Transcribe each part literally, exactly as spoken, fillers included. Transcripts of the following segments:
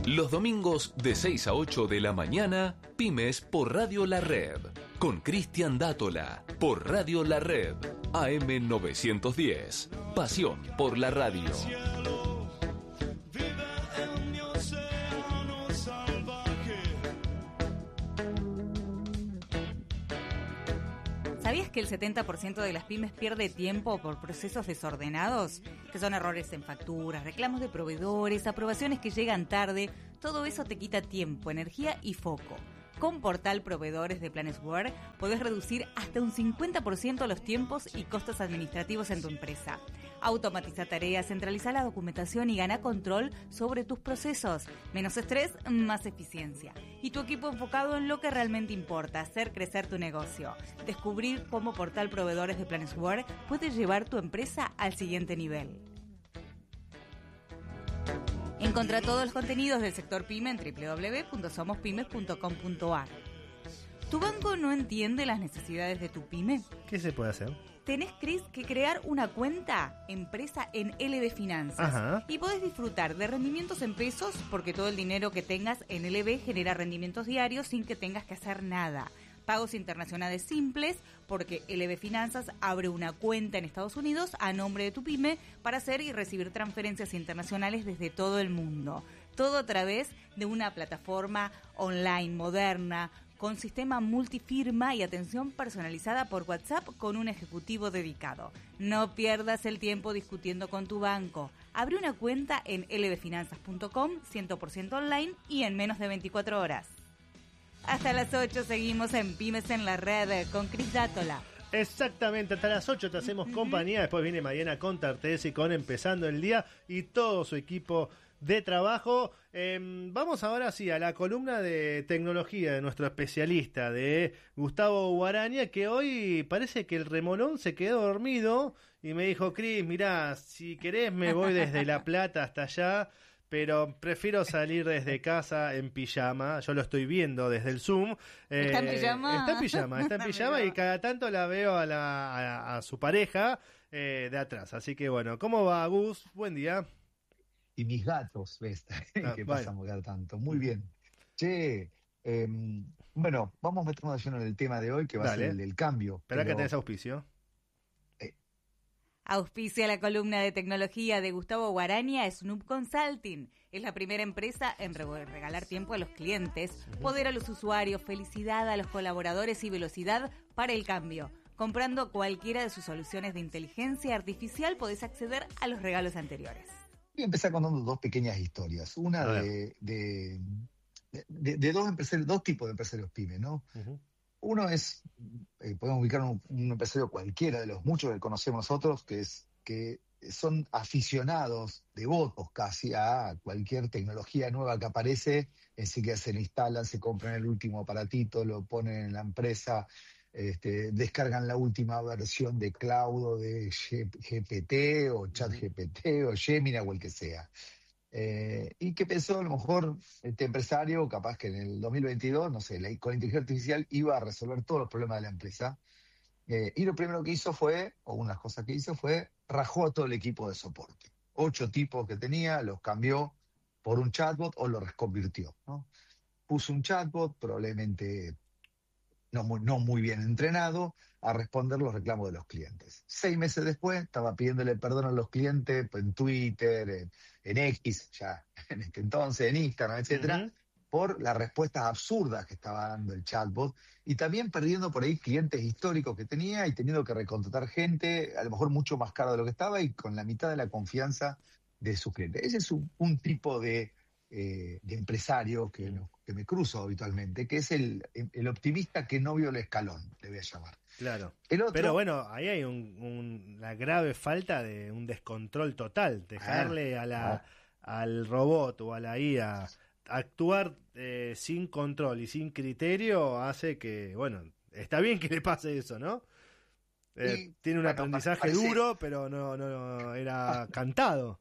Los domingos de seis a ocho de la mañana, Pymes por Radio La Red. Con Cristian Dátola, por Radio La Red. A M novecientos diez. Pasión por la radio. ¿Sabías que el setenta por ciento de las pymes pierde tiempo por procesos desordenados? Que son errores en facturas, reclamos de proveedores, aprobaciones que llegan tarde. Todo eso te quita tiempo, energía y foco. Con Portal Proveedores de Planesware podés reducir hasta un cincuenta por ciento los tiempos y costos administrativos en tu empresa. Automatiza tareas, centraliza la documentación y gana control sobre tus procesos. Menos estrés, más eficiencia. Y tu equipo enfocado en lo que realmente importa, hacer crecer tu negocio. Descubrir cómo Portal Proveedores de Planesware puede llevar tu empresa al siguiente nivel. Encontrá todos los contenidos del sector PYME en doble u doble u doble u punto somos pymes punto com punto a r. ¿Tu banco no entiende las necesidades de tu pyme? ¿Qué se puede hacer? Tenés, Cris, que crear una cuenta empresa en L B Finanzas. Ajá. Y podés disfrutar de rendimientos en pesos porque todo el dinero que tengas en L B genera rendimientos diarios sin que tengas que hacer nada. Pagos internacionales simples porque L B Finanzas abre una cuenta en Estados Unidos a nombre de tu pyme para hacer y recibir transferencias internacionales desde todo el mundo. Todo a través de una plataforma online moderna, con sistema multifirma y atención personalizada por WhatsApp con un ejecutivo dedicado. No pierdas el tiempo discutiendo con tu banco. Abre una cuenta en l b finanzas punto com, cien por ciento online y en menos de veinticuatro horas. Hasta las ocho seguimos en Pymes en la Red con Cris Dátola. Exactamente, hasta las ocho te hacemos compañía. Después viene Mariana Contartesi con Empezando el Día y todo su equipo de trabajo. Eh, vamos ahora sí a la columna de tecnología de nuestro especialista, de Gustavo Guaraña, que hoy parece que el remolón se quedó dormido y me dijo: Cris, mirá, si querés me voy desde La Plata hasta allá, pero prefiero salir desde casa en pijama. Yo lo estoy viendo desde el Zoom. Eh, ¿Está en pijama? Está en pijama, está en pijama y cada tanto la veo a, la, a, a su pareja eh, de atrás. Así que bueno, ¿cómo va, Gus? Buen día. Y mis gatos, ¿ves? Ah, que bueno. pasan cada tanto. Muy bien. Che, eh, bueno, vamos a meternos lleno en el tema de hoy, que va Dale. a ser el del cambio. Espera pero- que tenés auspicio. Auspicia la columna de tecnología de Gustavo Guaraña, Snoop Consulting. Es la primera empresa en re- regalar tiempo a los clientes, poder a los usuarios, felicidad a los colaboradores y velocidad para el cambio. Comprando cualquiera de sus soluciones de inteligencia artificial podés acceder a los regalos anteriores. Voy a empezar contando dos pequeñas historias. Una A ver. de, de, de, de dos empresarios, dos tipos de empresarios pymes, ¿no? Uh-huh. Uno es, eh, podemos ubicar un, un empresario cualquiera de los muchos que conocemos nosotros, que es que son aficionados, devotos casi a cualquier tecnología nueva que aparece, enseguida se la instalan, se compran el último aparatito, lo ponen en la empresa, este, descargan la última versión de Cloud o de G- GPT o ChatGPT o Gemini o el que sea. Eh, y que pensó, a lo mejor, este empresario, capaz que en el dos mil veintidós, no sé, la, con la inteligencia artificial iba a resolver todos los problemas de la empresa. Eh, y lo primero que hizo fue, o unas cosas que hizo fue, rajó a todo el equipo de soporte. Ocho tipos que tenía, los cambió por un chatbot o los reconvirtió, ¿no? Puso un chatbot, probablemente no muy, no muy bien entrenado, a responder los reclamos de los clientes. Seis meses después estaba pidiéndole perdón a los clientes en Twitter, en, en X, ya en este entonces, en Instagram, etcétera, Uh-huh. por las respuestas absurdas que estaba dando el chatbot, y también perdiendo por ahí clientes históricos que tenía y teniendo que recontratar gente, a lo mejor mucho más caro de lo que estaba y con la mitad de la confianza de sus clientes. Ese es un, un tipo de, eh, de empresario que, no- que me cruzo habitualmente, que es el, el optimista que no vio el escalón, le voy a llamar. Claro. El otro, Pero bueno, ahí hay un, un- una grave falta de un descontrol total. Dejarle a la, al robot o a la I A actuar eh, sin control y sin criterio hace que, bueno, está bien que le pase eso, ¿no? Eh, Y, tiene un bueno, aprendizaje parece- duro, pero no, no, no era cantado.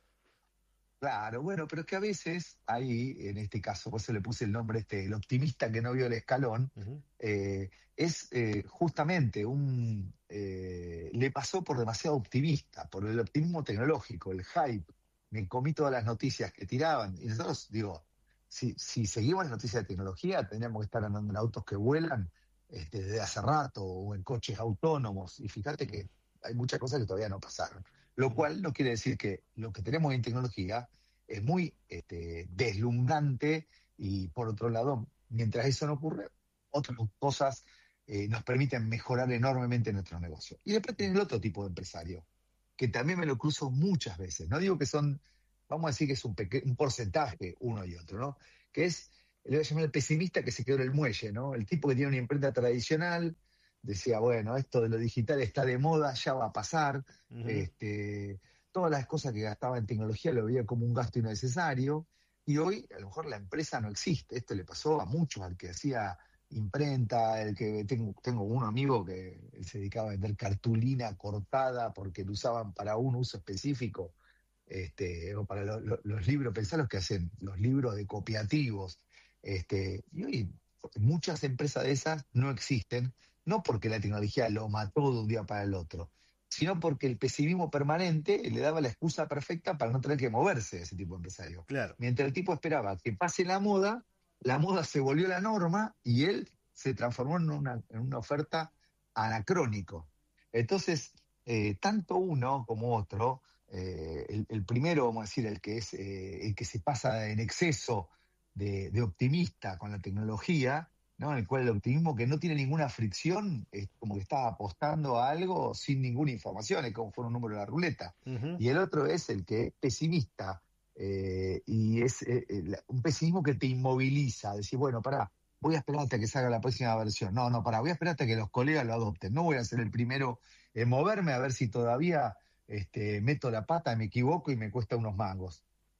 Claro, bueno, pero es que a veces ahí, en este caso, por eso le puse el nombre este, el optimista que no vio el escalón, Uh-huh. eh, es eh, justamente un... eh, le pasó por demasiado optimista, por el optimismo tecnológico, el hype. Me comí todas las noticias que tiraban. Y nosotros, digo, si, si seguimos en noticias de tecnología, tendríamos que estar andando en autos que vuelan este, desde hace rato, o en coches autónomos, y fíjate que hay muchas cosas que todavía no pasaron. Lo cual no quiere decir que lo que tenemos en tecnología es muy este, deslumbrante, y por otro lado, mientras eso no ocurre, otras cosas eh, nos permiten mejorar enormemente nuestro negocio. Y después tenés el otro tipo de empresario, que también me lo cruzo muchas veces. No digo que son, vamos a decir que es un, peque- un porcentaje uno y otro, ¿no? Que es, le voy a llamar el pesimista que se quedó en el muelle, ¿no? El tipo que tiene una imprenta tradicional, decía, bueno, esto de lo digital está de moda, ya va a pasar. Ujú. este, todas las cosas que gastaba en tecnología lo veía como un gasto innecesario, y hoy a lo mejor la empresa no existe. Esto le pasó a muchos, al que hacía imprenta, el que tengo, tengo un amigo que se dedicaba a vender cartulina cortada porque lo usaban para un uso específico, este, o para lo- lo- los libros, pensá los que hacen los libros de copiativos, este, y hoy muchas empresas de esas no existen, no porque la tecnología lo mató de un día para el otro, sino porque el pesimismo permanente le daba la excusa perfecta para no tener que moverse ese tipo de empresario. Claro. Mientras el tipo esperaba que pase la moda, la moda se volvió la norma y él se transformó en una, en una oferta anacrónico. Entonces, eh, tanto uno como otro, eh, el, el primero, vamos a decir, el que es eh, el que se pasa en exceso de, de optimista con la tecnología, ¿no? En el cual el optimismo que no tiene ninguna fricción es como que está apostando a algo sin ninguna información, es como fuera un número de la ruleta. Ujú. Y el otro es el que es pesimista, eh, y es eh, el- un pesimismo que te inmoviliza, decir, bueno, pará, voy a esperar hasta que salga la próxima versión. No, no, pará, voy a esperar hasta que los colegas lo adopten. No voy a ser el primero en moverme a ver si todavía este, meto la pata, me equivoco y me cuesta unos mangos.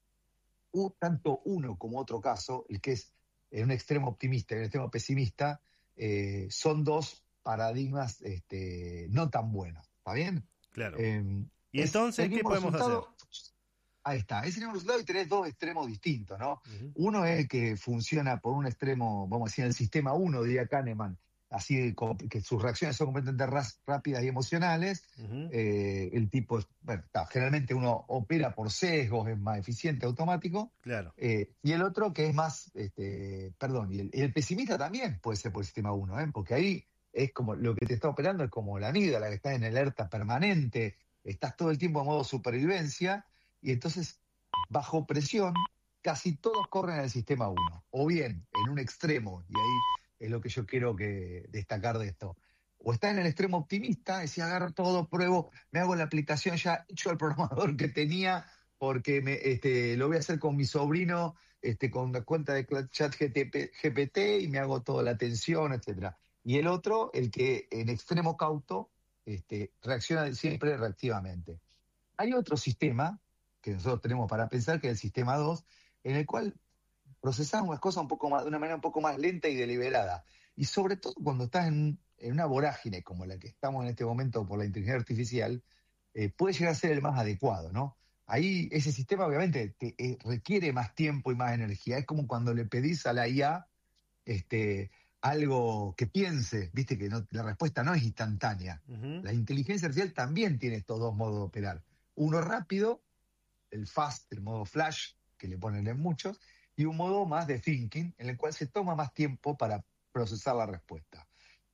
U- tanto uno como otro caso, el que es en un extremo optimista y en un extremo pesimista, eh, son dos paradigmas este, no tan buenos. ¿Está bien? Claro. Eh, ¿Y es entonces el qué mismo podemos hacer? resultado. Ahí está, es el mismo resultado y tenés dos extremos distintos, ¿no? Ujú. Uno es el que funciona por un extremo, vamos a decir, en el sistema uno, diría Kahneman, así de como que sus reacciones son completamente ras- rápidas y emocionales. Ujú. Eh, el tipo, es- bueno, está, generalmente uno opera por sesgos, es más eficiente, automático. Claro. Eh, y el otro que es más, este, perdón, y el, y el pesimista también puede ser por el sistema uno, ¿eh? Porque ahí es como lo que te está operando, es como la amígdala, que está en alerta permanente, estás todo el tiempo en modo supervivencia, y entonces, bajo presión, casi todos corren al sistema uno, o bien en un extremo, y ahí es lo que yo quiero que destacar de esto. O está en el extremo optimista, es decir, agarro todo, pruebo, me hago la aplicación ya hecho al programador que tenía, porque me, este, lo voy a hacer con mi sobrino, este, con la cuenta de chat G P T, y me hago toda la atención, etcétera. Y el otro, el que en extremo cauto, este, reacciona siempre reactivamente. Hay otro sistema que nosotros tenemos para pensar, que es el sistema dos, en el cual procesamos las cosas un poco más, de una manera un poco más lenta y deliberada. Y sobre todo cuando estás en, en una vorágine como la que estamos en este momento por la inteligencia artificial, eh, puede llegar a ser el más adecuado, ¿no? Ahí ese sistema obviamente te, eh, requiere más tiempo y más energía. Es como cuando le pedís a la I A este, algo que piense, viste que no, la respuesta no es instantánea. Ujú. La inteligencia artificial también tiene estos dos modos de operar. Uno rápido, el fast, el modo flash, que le ponen en muchos, y un modo más de thinking, en el cual se toma más tiempo para procesar la respuesta.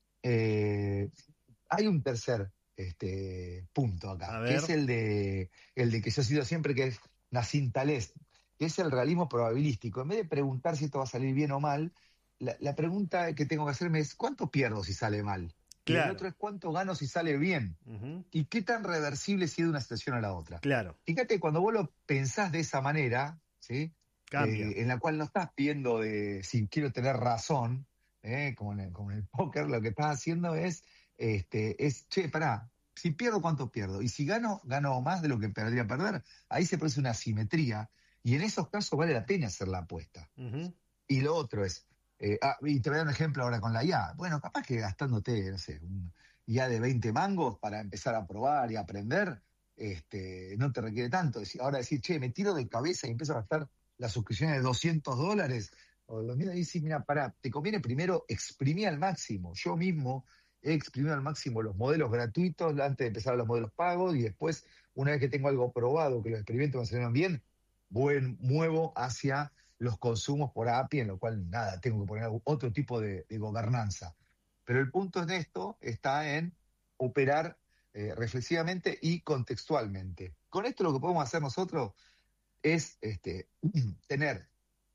Eh, Hay un tercer este, punto A acá, que ver. es el de, el de que yo he sido siempre, que es Nassim Taleb, que es el realismo probabilístico. En vez de preguntar si esto va a salir bien o mal, la, la pregunta que tengo que hacerme es ¿cuánto pierdo si sale mal? Y el Claro. otro es ¿cuánto gano si sale bien? Ujú. ¿Y qué tan reversible sigue de una situación a la otra? Claro. Fíjate, cuando vos lo pensás de esa manera, ¿sí? Cambia. Eh, en la cual no estás pidiendo de si quiero tener razón, ¿eh? como, en el, como en el póker, lo que estás haciendo es, este, es, che, pará, si pierdo, ¿cuánto pierdo? Y si gano, gano más de lo que podría perder. Ahí se produce una asimetría, y en esos casos vale la pena hacer la apuesta. Ujú. Y lo otro es, eh, ah, y te voy a dar un ejemplo ahora con la I A. Bueno, capaz que gastándote, no sé, un I A de veinte mangos para empezar a probar y aprender, este, no te requiere tanto. Deci- Ahora decir, che, me tiro de cabeza y empiezo a gastar las suscripciones de doscientos dólares. O lo mira y dices, mira, pará, te conviene primero exprimir al máximo. Yo mismo he exprimido al máximo los modelos gratuitos antes de empezar los modelos pagos, y después, una vez que tengo algo probado, que los experimentos me salieron bien, buen, muevo hacia los consumos por A P I, en lo cual, nada, tengo que poner otro tipo de, de gobernanza. Pero el punto de esto está en operar eh, reflexivamente y contextualmente. Con esto lo que podemos hacer nosotros es este, tener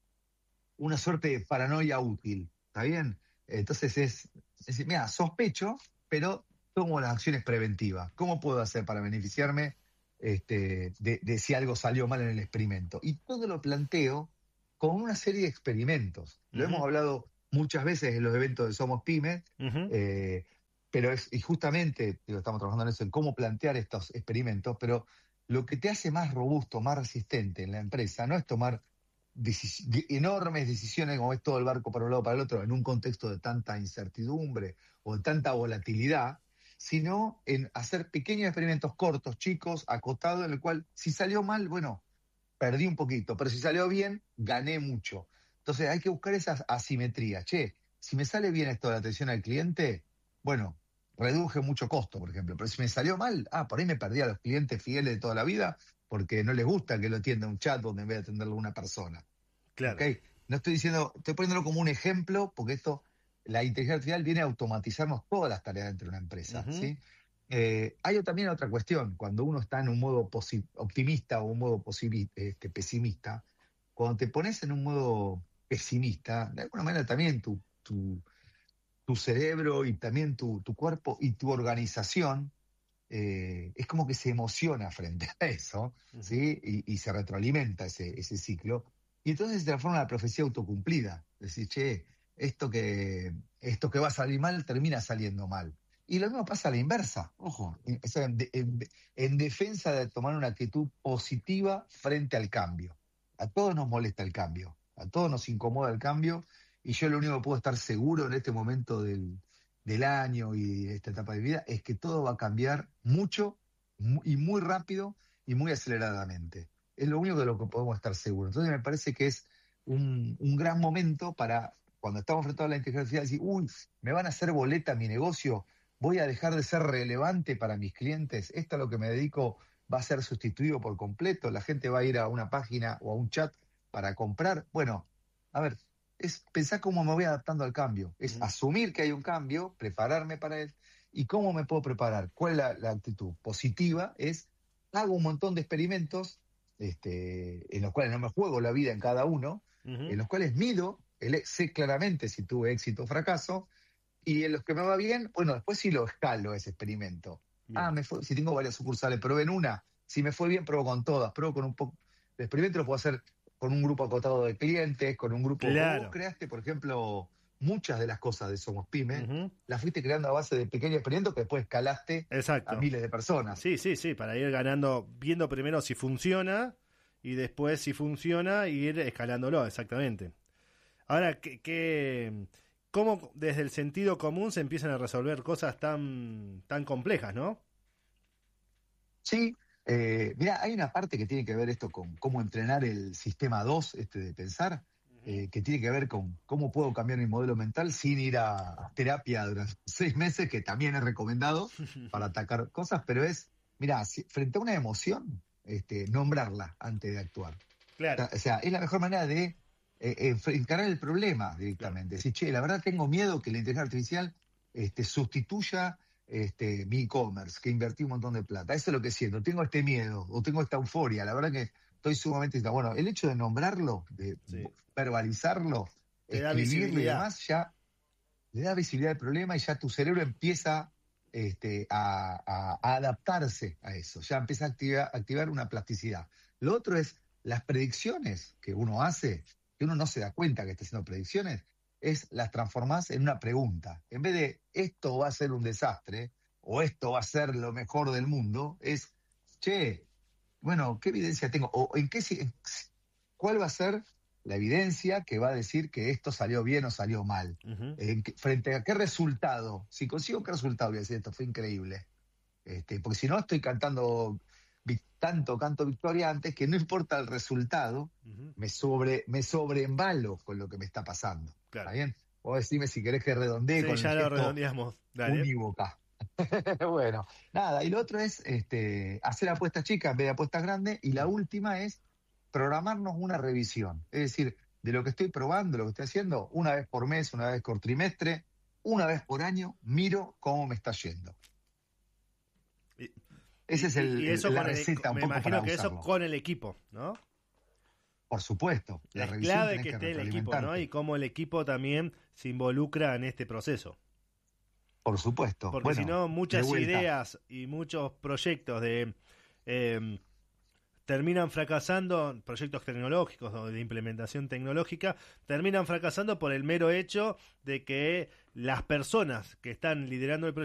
una suerte de paranoia útil, ¿está bien? Entonces es, es decir, mira, sospecho, pero tomo las acciones preventivas. ¿Cómo puedo hacer para beneficiarme este, de, de si algo salió mal en el experimento? Y todo lo planteo con una serie de experimentos. Lo uh-huh. hemos hablado muchas veces en los eventos de Somos Pymes, uh-huh. eh, pero es, y justamente digo, estamos trabajando en eso, en cómo plantear estos experimentos, pero lo que te hace más robusto, más resistente en la empresa, no es tomar decis- enormes decisiones como es todo el barco para un lado para el otro, en un contexto de tanta incertidumbre o de tanta volatilidad, sino en hacer pequeños experimentos cortos, chicos, acotados, en el cual si salió mal, bueno, perdí un poquito, pero si salió bien, gané mucho. Entonces hay que buscar esas asimetrías. Che, si me sale bien esto de la atención al cliente, bueno, reduje mucho costo, por ejemplo. Pero si me salió mal, ah, por ahí me perdí a los clientes fieles de toda la vida porque no les gusta que lo atienda un chatbot en vez de atenderlo una persona. Claro. ¿Okay? No estoy diciendo, estoy poniéndolo como un ejemplo porque esto, la inteligencia artificial viene a automatizarnos todas las tareas dentro de una empresa, uh-huh. ¿sí? Eh, hay también otra cuestión, cuando uno está en un modo posi- optimista o un modo posi- este, pesimista, cuando te pones en un modo pesimista, de alguna manera también tu, tu, tu cerebro y también tu, tu cuerpo y tu organización eh, es como que se emociona frente a eso, uh-huh. ¿sí? Y, y se retroalimenta ese, ese ciclo, y entonces se transforma en la profecía autocumplida, decir, che, esto que, esto que va a salir mal termina saliendo mal. Y lo mismo pasa a la inversa, ojo, en, en, en defensa de tomar una actitud positiva frente al cambio. A todos nos molesta el cambio, a todos nos incomoda el cambio, y yo lo único que puedo estar seguro en este momento del, del año y de esta etapa de vida es que todo va a cambiar mucho y muy rápido y muy aceleradamente. Es lo único de lo que podemos estar seguros. Entonces me parece que es un, un gran momento para, cuando estamos frente a la inteligencia artificial, decir, uy, me van a hacer boleta mi negocio, voy a dejar de ser relevante para mis clientes, esto a lo que me dedico va a ser sustituido por completo, la gente va a ir a una página o a un chat para comprar. Bueno, a ver, es pensar cómo me voy adaptando al cambio, es uh-huh. asumir que hay un cambio, prepararme para él, y cómo me puedo preparar, cuál es la, la actitud positiva, es hago un montón de experimentos este, en los cuales no me juego la vida en cada uno, uh-huh. en los cuales mido, el, sé claramente si tuve éxito o fracaso, y en los que me va bien, bueno, después sí lo escalo ese experimento. Bien. Ah, me fue, si tengo varias sucursales, probé en una, si me fue bien, pruebo con todas, pruebo con un poco. El experimento lo puedo hacer con un grupo acotado de clientes, con un grupo. Claro. Vos creaste, por ejemplo, muchas de las cosas de Somos Pyme, uh-huh. las fuiste creando a base de pequeños experimentos que después escalaste Exacto. a miles de personas. Sí, sí, sí, para ir ganando, viendo primero si funciona y después si funciona ir escalándolo, exactamente. Ahora, ¿qué, qué, ¿cómo desde el sentido común se empiezan a resolver cosas tan, tan complejas, no? Sí, eh, mira, hay una parte que tiene que ver esto con cómo entrenar el sistema dos este de pensar, eh, que tiene que ver con cómo puedo cambiar mi modelo mental sin ir a terapia durante seis meses, que también es recomendado para atacar cosas, pero es, mira, si, frente a una emoción, este, nombrarla antes de actuar. Claro. O sea, es la mejor manera de eh, encarar el problema directamente. Claro. Decir, che, la verdad tengo miedo que la inteligencia artificial este, sustituya este, mi e-commerce, que invertí un montón de plata. Eso es lo que siento. Tengo este miedo o tengo esta euforia. La verdad que estoy sumamente... Bueno, el hecho de nombrarlo, de sí. verbalizarlo, te escribirlo y demás, ya le da visibilidad al problema y ya tu cerebro empieza este, a, a, a adaptarse a eso. Ya empieza a activar, activar una plasticidad. Lo otro es las predicciones que uno hace, que uno no se da cuenta que está haciendo predicciones, es las transformás en una pregunta. En vez de esto va a ser un desastre o esto va a ser lo mejor del mundo, es, che, bueno, ¿qué evidencia tengo? O en qué, ¿cuál va a ser la evidencia que va a decir que esto salió bien o salió mal? Uh-huh. ¿En qué, frente a qué resultado? Si consigo qué resultado, voy a decir, esto fue increíble. Este, porque si no, estoy cantando tanto canto victoria antes que no importa el resultado, uh-huh. me sobre me sobreembalo con lo que me está pasando. Claro. ¿Está bien? Vos decime si querés que redondee sí, con ya el lo redondeamos. Dale. Unívoca. Bueno, nada, y lo otro es este, hacer apuestas chicas en vez de apuestas grandes, y la última es programarnos una revisión. Es decir, de lo que estoy probando, de lo que estoy haciendo, una vez por mes, una vez por trimestre, una vez por año, miro cómo me está yendo. Y, Ese y, es el, y eso el, la con el, receta, me un poco imagino para que usarlo. eso con el equipo, ¿no? Por supuesto. La Es revisión clave tenés que que esté el equipo, ¿no? retroalimentarte. Y cómo el equipo también se involucra en este proceso. Por supuesto. Porque Bueno, si no, de muchas vuelta. ideas y muchos proyectos de eh, terminan fracasando, proyectos tecnológicos o de implementación tecnológica, terminan fracasando por el mero hecho de que las personas que están liderando el proyecto